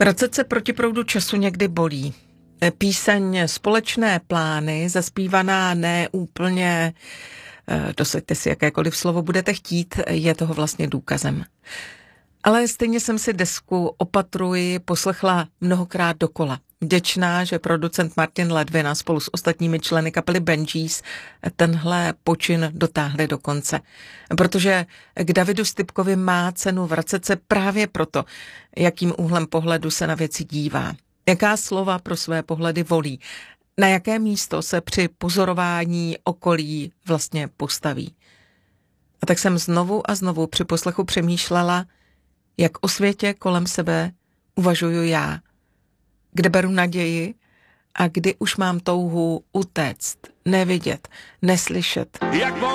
Vracet se proti proudu času někdy bolí. Píseň Společné plány, zaspívaná ne úplně, dosaďte si jakékoliv slovo budete chtít, je toho vlastně důkazem. Ale stejně jsem si desku Opatruj poslechla mnohokrát dokola. Vděčná, že producent Martin Ledvina spolu s ostatními členy kapely Benjis tenhle počin dotáhli do konce. Protože k Davidu Stypkovi má cenu vracet se právě proto, jakým úhlem pohledu se na věci dívá. Jaká slova pro své pohledy volí. Na jaké místo se při pozorování okolí vlastně postaví. A tak jsem znovu a znovu při poslechu přemýšlela, jak o světě kolem sebe uvažuju já. Kde beru naději a kdy už mám touhu utéct, nevidět, neslyšet.